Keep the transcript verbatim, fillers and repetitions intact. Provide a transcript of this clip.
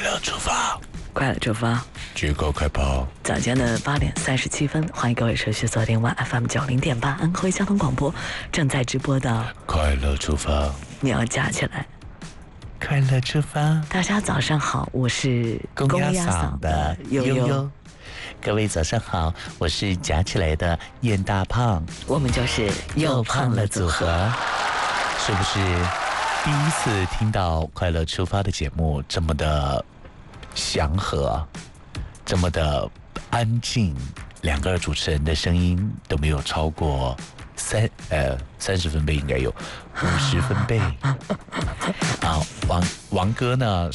乐出发， 快乐出发， 举高开跑。 早间的八点三十七分，欢迎各位持续锁定 F M 九零点八安徽交通广播正在直播的快乐出发， 你要加起来。 快乐出发， 大家早上好，我是公鸭嗓的悠悠。各位早上好，我是夹起来的燕大胖， 我们就是又胖了组合。 是不是第一次听到快乐出发的节目这么的祥和，这么的安静，两个主持人的声音都没有超过三呃三十分贝，应该有五十分贝。啊，王王哥呢